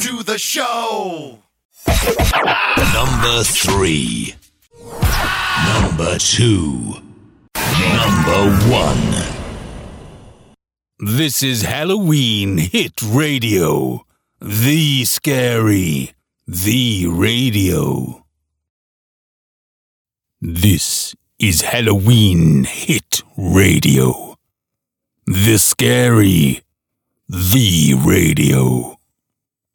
to the show. Number 3. Number 2. Number 1. This is Halloween Hit Radio. The Scary. The Radio. This is Halloween Hit Radio. The Scary. The Radio.